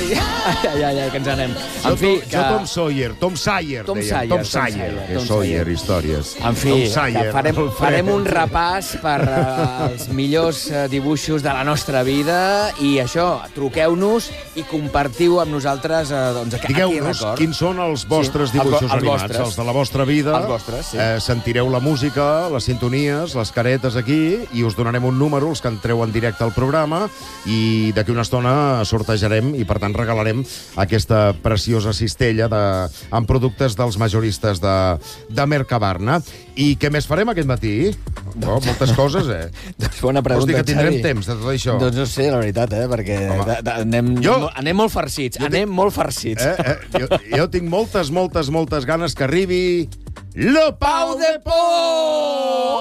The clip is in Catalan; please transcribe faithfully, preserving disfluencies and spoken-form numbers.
Ai, ai, ai, ai, que ens anem. Jo, En fi, to, jo Tom Sawyer, Tom Sawyer, Tom dèiem. Sawyer, Tom Tom Sawyer, Sawyer, que Tom Sawyer, Sawyer. històries. En fi, Tom Sawyer. que farem, Alfred. farem un repàs per uh, els millors uh, dibuixos de la nostra vida i això, truqueu-nos i compartiu amb nosaltres uh, doncs, aquí Digueu-nos record. quins són els vostres Sí, dibuixos els, els animats, vostres. els de la vostra vida. Els vostres, sí. Eh, sentireu la música, les sintonies, les caretes aquí, i us donarem un número, els que entreu en directe al programa, i d'aquí una estona sortejarem i, per tant, regalarem aquesta preciosa cistella de, amb productes dels majoristes de, de Mercabarna. I què més farem aquest matí? Oh, moltes coses, eh? Doncs bona pregunta, Vols dir que tindrem Xavi. temps de tot això? Doncs no sé, la veritat, eh? Perquè de, de, anem, Jo- anem molt farcits, Jo anem tinc- molt farcits. Eh, eh, jo, jo tinc moltes, moltes, moltes ganes que arribi... Lo Pau de Por!